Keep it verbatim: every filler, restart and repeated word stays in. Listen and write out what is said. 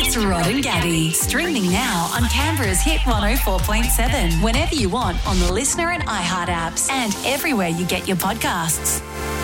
It's Rod and Gabby, streaming now on Canberra's Hit one oh four point seven, whenever you want on the Listener and iHeart apps and everywhere you get your podcasts.